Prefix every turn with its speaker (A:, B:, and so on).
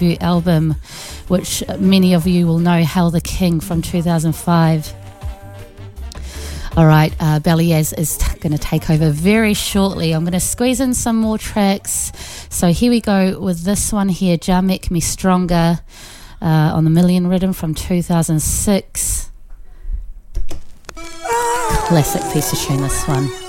A: album, which many of you will know, Hail the King from 2005. All right, Baliaz is going to take over very shortly. I'm going to squeeze in some more tracks. So here we go with this one here, Jah Mek Me Stronger, on the Million Rhythm from 2006. Classic piece of tune, this one.